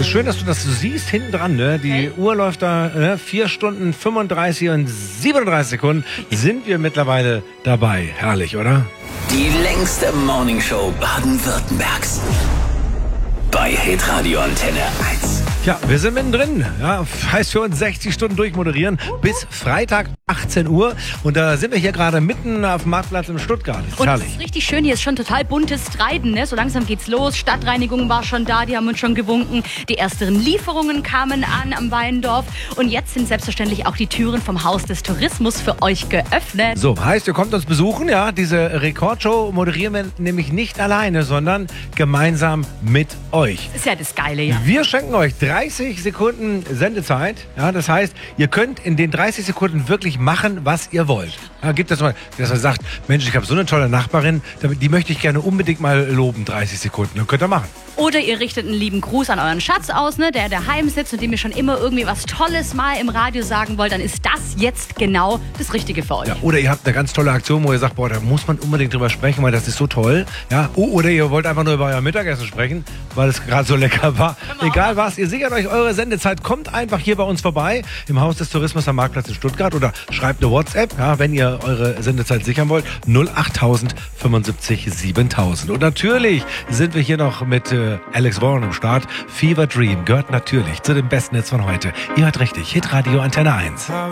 ist schön, dass du das siehst hinten dran. Ne? Die Uhr läuft da 4 Stunden 35 und 37 Sekunden sind wir mittlerweile dabei. Herrlich, oder? Die längste Morningshow Baden-Württembergs. Bei Hitradio Antenne 1. Ja, wir sind mittendrin. Ja, heißt für uns 60 Stunden durchmoderieren bis Freitag 18 Uhr. Und da sind wir hier gerade mitten auf dem Marktplatz in Stuttgart. Das ist und herrlich. es ist richtig schön, hier ist schon total buntes Treiben. Ne? So langsam geht's los. Stadtreinigung war schon da, die haben uns schon gewunken. Die ersten Lieferungen kamen an am Weindorf. Und jetzt sind selbstverständlich auch die Türen vom Haus des Tourismus für euch geöffnet. So, heißt, ihr kommt uns besuchen. Ja, diese Rekordshow moderieren wir nämlich nicht alleine, sondern gemeinsam mit euch. Ist ja das Geile, ja. Wir schenken euch 30 Sekunden Sendezeit. Ja, das heißt, ihr könnt in den 30 Sekunden wirklich machen, was ihr wollt. Ja, gibt das mal, dass man sagt, Mensch, ich habe so eine tolle Nachbarin, die möchte ich gerne unbedingt mal loben, 30 Sekunden. Dann könnt ihr machen. Oder ihr richtet einen lieben Gruß an euren Schatz aus, ne, der daheim sitzt und dem ihr schon immer irgendwie was Tolles mal im Radio sagen wollt. Dann ist das jetzt genau das Richtige für euch. Ja, oder ihr habt eine ganz tolle Aktion, wo ihr sagt, boah, da muss man unbedingt drüber sprechen, weil das ist so toll. Ja, oder ihr wollt einfach nur über euer Mittagessen sprechen, weil es gerade so lecker war. Egal was, ihr sichert euch eure Sendezeit. Kommt einfach hier bei uns vorbei im Haus des Tourismus am Marktplatz in Stuttgart oder schreibt eine WhatsApp, ja, wenn ihr eure Sendezeit sichern wollt. 08000 75 7000. Und natürlich sind wir hier noch mit Alex Warren am Start. Fever Dream gehört natürlich zu den besten Hits von heute. Ihr hört richtig, Hitradio Antenne 1.